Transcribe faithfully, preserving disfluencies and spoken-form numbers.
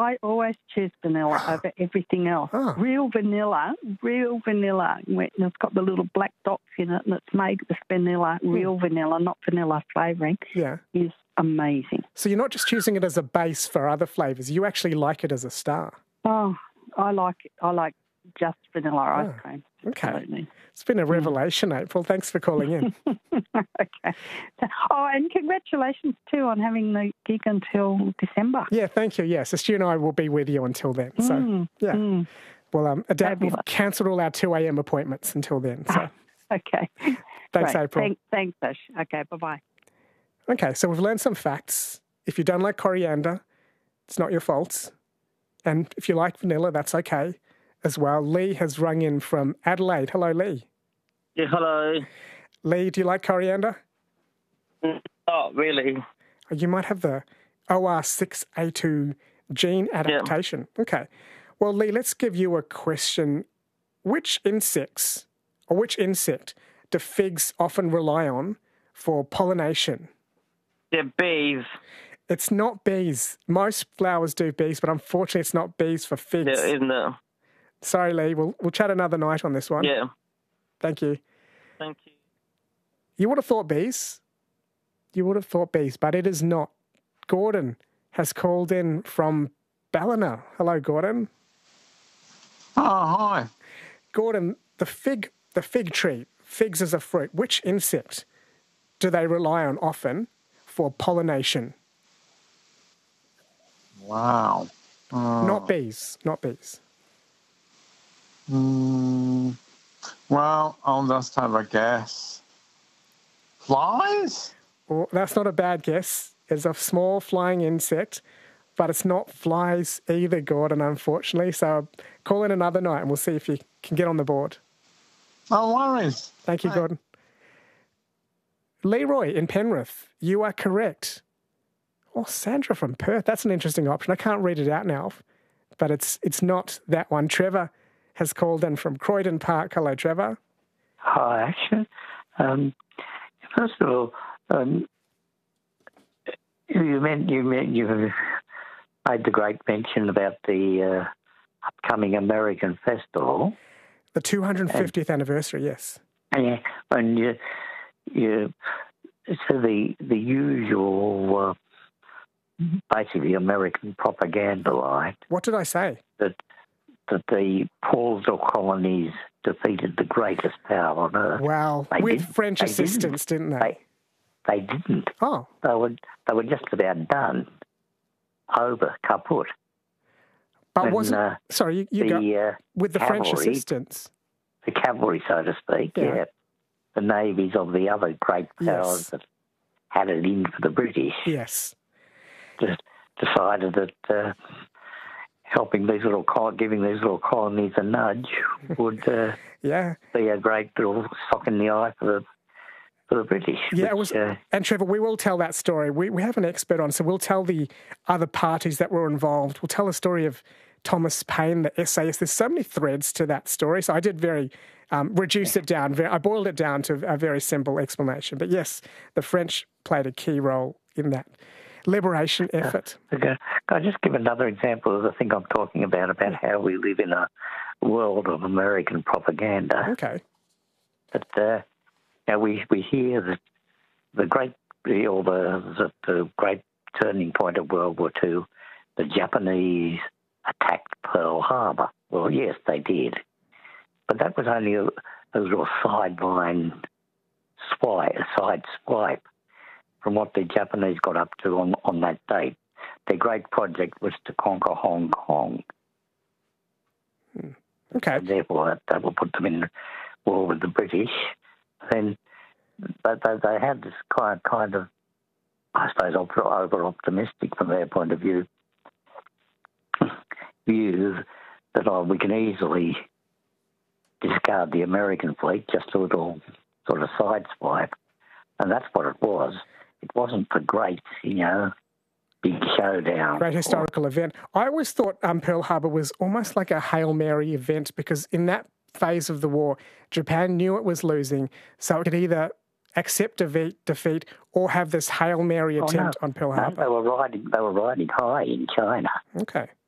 I always choose vanilla over everything else. Oh. Real vanilla, real vanilla. And it's got the little black dots in it, and it's made with vanilla, real mm. vanilla, not vanilla flavouring. Yeah. Is amazing. So you're not just choosing it as a base for other flavours. You actually like it as a star. Oh, I like it. I like just vanilla ice oh. cream. Okay. Absolutely. It's been a revelation, mm. April. Thanks for calling in. Okay. Oh, and congratulations, too, on having the gig until December. Yeah, thank you. Yes, Stu and I will be with you until then. So, mm. yeah. Mm. Well, um, adapt, we've cancelled all our two a.m. appointments until then. So. Okay. Thanks, Great. April. Thanks, thanks, Ash. Okay, bye-bye. Okay, so we've learned some facts. If you don't like coriander, it's not your fault. And if you like vanilla, that's okay as well. Lee has rung in from Adelaide. Hello, Lee. Yeah, hello. Lee, do you like coriander? Not really. You might have the O R six A two gene adaptation. Yeah. Okay. Well, Lee, let's give you a question. Which insects or which insect do figs often rely on for pollination? Yeah, bees. It's not bees. Most flowers do bees, but unfortunately it's not bees for figs. Yeah, isn't it? Sorry, Lee. We'll, we'll chat another night on this one. Yeah. Thank you. Thank you. You would have thought bees. You would have thought bees, but it is not. Gordon has called in from Ballina. Hello, Gordon. Oh, hi. Gordon, the fig, the fig tree, figs as a fruit, which insect do they rely on often for pollination? Wow. Uh, not bees, not bees. Mm, well, I'll just have a guess. Flies? Well, that's not a bad guess. It's a small flying insect, but it's not flies either, Gordon, unfortunately. So call in another night and we'll see if you can get on the board. No worries. Thank you, Hey. Gordon. Leroy in Penrith, you are correct. Oh, Sandra from Perth, that's an interesting option. I can't read it out now, but it's it's not that one. Trevor has called in from Croydon Park. Hello, Trevor. Hi, Action. Um, first of all, um, you meant you meant you made the great mention about the uh, upcoming American festival, the two hundred fiftieth and, anniversary. Yes. Yeah, and you you so the the usual. Uh, basically American propaganda line. What did I say? That that the Paulsville colonies defeated the greatest power on earth. Wow. They With didn't. French they assistance, didn't, didn't they? they? They didn't. Oh. They were, they were just about done. Over, kaput. But and, wasn't... Uh, sorry, you, you the, go... Uh, with the cavalry, French assistance? The cavalry, so to speak, yeah. yeah. The navies of the other great powers yes. that had it in for the British. Yes. Just decided that uh, helping these little, giving these little colonies a nudge would uh, yeah. be a great little sock in the eye for the for the British. Yeah, which, it was. Uh, and Trevor, we will tell that story. We we have an expert on, so we'll tell the other parties that were involved. We'll tell the story of Thomas Paine, the essayist. There's so many threads to that story. So I did very um, reduce it down. Very, I boiled it down to a very simple explanation. But yes, the French played a key role in that liberation effort. Uh, okay. Can I just give another example of the thing I'm talking about, about how we live in a world of American propaganda? Okay. That uh, now we we hear that the great or the, the the great turning point of World War Two, the Japanese attacked Pearl Harbor. Well, yes, they did, but that was only a, a little sideline swipe, side swipe from what the Japanese got up to on, on that date. Their great project was to conquer Hong Kong. Hmm. Okay. And therefore, that, that will put them in war with the British. Then, but they, they had this kind kind of, I suppose, over optimistic from their point of view, view that oh, we can easily discard the American fleet, just a little sort of side swipe, and that's what it was. It wasn't the great, you know, big showdown. Great historical or, event. I always thought um, Pearl Harbor was almost like a Hail Mary event because in that phase of the war, Japan knew it was losing, so it could either accept defeat, defeat or have this Hail Mary attempt oh, no, on Pearl no, Harbor. They were riding. They were riding high in China. Okay.